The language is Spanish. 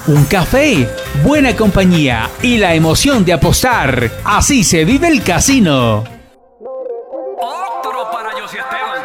un café, buena compañía y la emoción de apostar. Así se vive el casino. Otro para José Esteban.